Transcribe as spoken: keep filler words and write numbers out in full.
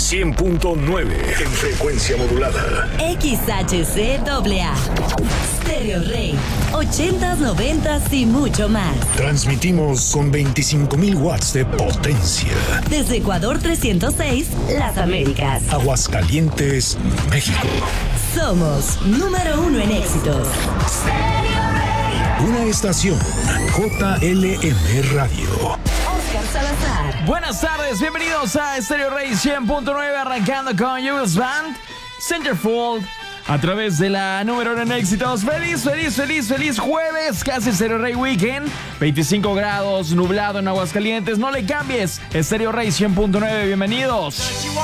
cien punto nueve en frecuencia modulada. X H C A A. Stereo Rey. ochentas, noventas y mucho más. Transmitimos con veinticinco mil watts de potencia. Desde Ecuador trescientos seis, Las Américas. Aguascalientes, México. Somos número uno en éxitos. Una estación J L M Radio. Oscar Salazar. Buenas tardes, bienvenidos a Stereo Rey cien punto nueve, arrancando con Jules Band, Centerfold, a través de la número uno en éxitos. Feliz, feliz, feliz, feliz jueves, casi Stereo Rey Weekend. veinticinco grados, nublado en Aguascalientes. No le cambies, Stereo Rey cien punto nueve, bienvenidos.